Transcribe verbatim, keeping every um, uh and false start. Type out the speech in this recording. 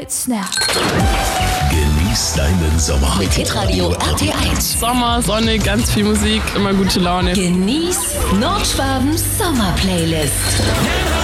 Snap. Genieß deinen Sommer. Mit Hitradio R T eins. Sommer, Sonne, ganz viel Musik, immer gute Laune. Genieß Nordschwabens Sommerplaylist.